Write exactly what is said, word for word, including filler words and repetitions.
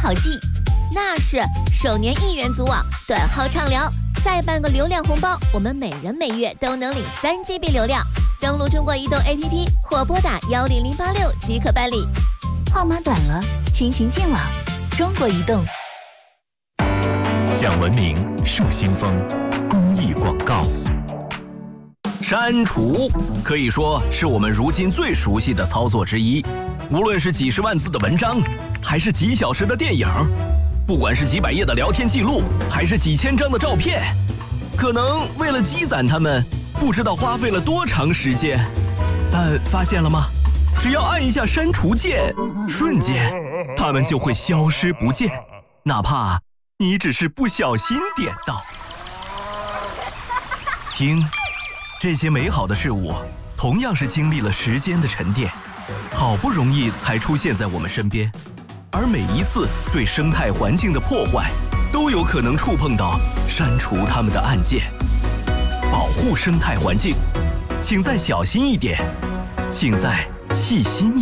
好记。那是首年一元组网，短号畅聊，再办个流量红包，我们每人每月都能领三 G B 流量。登录中国移动 A P P 或拨打幺零零八六即可办理。 号码短了，亲情健网，中国移动。 讲文明树新风，公益广告。 删除可以说是我们如今最熟悉的操作之一，无论是几十万字的文章，还是几小时的电影，不管是几百页的聊天记录，还是几千张的照片，可能为了积攒它们，不知道花费了多长时间。但发现了吗？只要按一下删除键，瞬间它们就会消失不见，哪怕你只是不小心点到。听，这些美好的事物同样是经历了时间的沉淀，好不容易才出现在我们身边，而每一次对生态环境的破坏，都有可能触碰到删除它们的按键。保护生态环境，请再小心一点，请再细心一点。